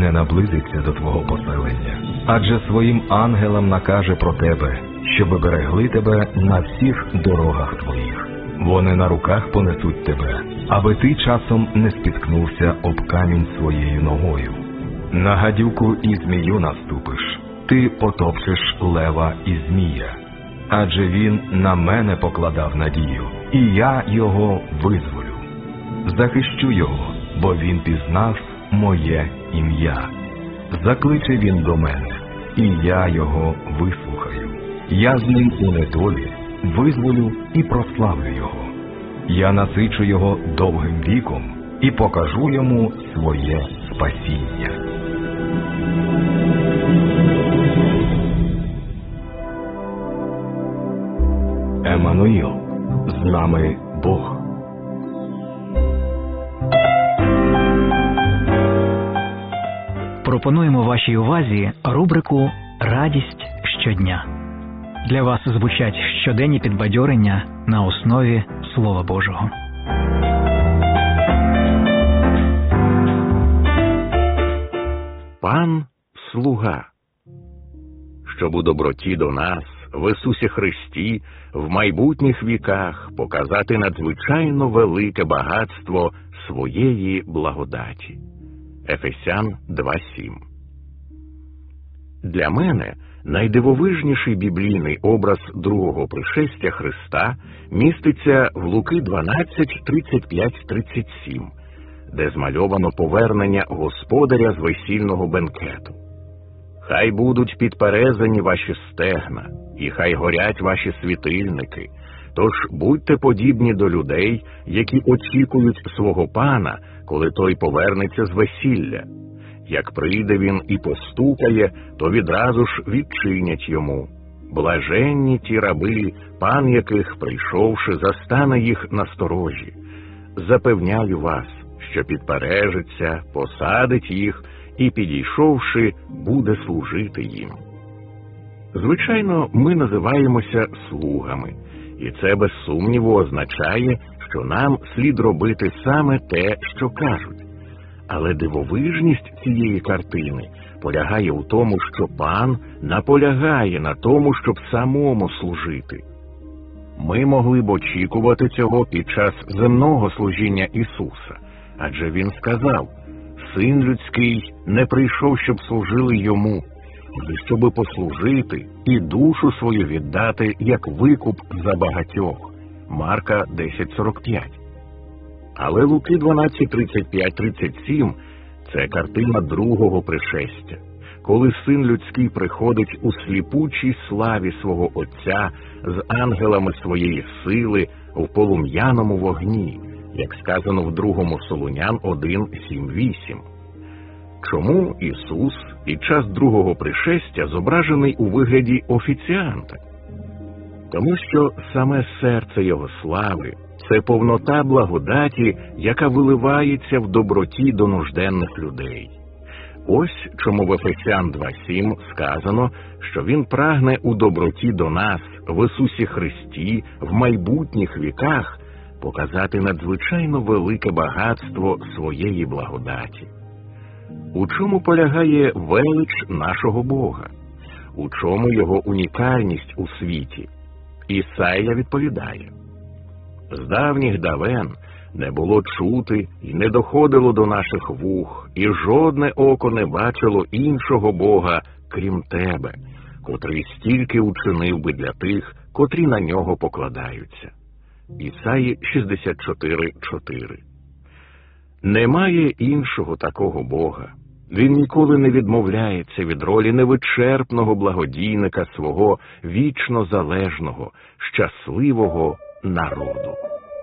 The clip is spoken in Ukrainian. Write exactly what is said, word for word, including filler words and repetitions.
не наблизиться до твого поселення. Адже своїм ангелам накаже про тебе, щоб берегли тебе на всіх дорогах твоїх. Вони на руках понесуть тебе, аби ти часом не спіткнувся об камінь своєю ногою. На гадюку і змію наступиш, ти потопчеш лева і змія. Адже він на мене покладав надію, і я його визволю. Захищу його, бо він пізнав моє ім'я. Закличе він до мене, і я його вислухаю. Я з ним у недолі визволю і прославлю його. Я насичу його довгим віком і покажу йому своє спасіння. Еммануїл, з нами Бог. Пропонуємо вашій увазі рубрику «Радість щодня». Для вас звучать щоденні підбадьорення на основі Слова Божого. Пан – слуга. Щоб у доброті до нас, в Ісусі Христі, в майбутніх віках показати надзвичайно велике багатство своєї благодаті. Ефесян два сім. Для мене найдивовижніший біблійний образ другого пришестя Христа міститься в Луки дванадцять тридцять п'ять тридцять сім, де змальовано повернення Господаря з весільного бенкету. «Хай будуть підперезані ваші стегна, і хай горять ваші світильники, тож будьте подібні до людей, які очікують свого пана, коли той повернеться з весілля. Як прийде він і постукає, то відразу ж відчинять йому. Блаженні ті раби, пан яких, прийшовши, застане їх на сторожі. Запевняю вас, що підпережиться, посадить їх і, підійшовши, буде служити їм». Звичайно, ми називаємося слугами, і це без сумніву означає, що нам слід робити саме те, що кажуть. Але дивовижність цієї картини полягає у тому, що пан наполягає на тому, щоб самому служити. Ми могли б очікувати цього під час земного служіння Ісуса, адже Він сказав: «Син людський не прийшов, щоб служили йому, але щоби послужити і душу свою віддати, як викуп за багатьох». Марка десять сорок п'ять. Але Луки дванадцять тридцять п'ять тридцять сім – це картина другого пришестя, коли Син людський приходить у сліпучій славі свого Отця з ангелами своєї сили в полум'яному вогні, як сказано в другому Солунян один сім вісім. Чому Ісус під час другого пришестя зображений у вигляді офіціанта? Тому що саме серце Його слави – це повнота благодаті, яка виливається в доброті до нужденних людей. Ось чому в Ефесян два сім сказано, що Він прагне у доброті до нас, в Ісусі Христі, в майбутніх віках показати надзвичайно велике багатство своєї благодаті. У чому полягає велич нашого Бога? У чому Його унікальність у світі? Ісайя відповідає: «З давніх давен не було чути і не доходило до наших вух, і жодне око не бачило іншого Бога, крім тебе, котрий стільки учинив би для тих, котрі на нього покладаються». Ісаї шістдесят чотири чотири. Немає іншого такого Бога. Він ніколи не відмовляється від ролі невичерпного благодійника свого вічно залежного, щасливого народу.